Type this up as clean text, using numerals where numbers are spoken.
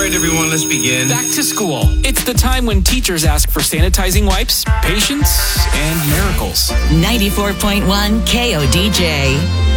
right, everyone, let's begin. Back to school. It's the time when teachers ask for sanitizing wipes, patience, and miracles. 94.1 KODJ.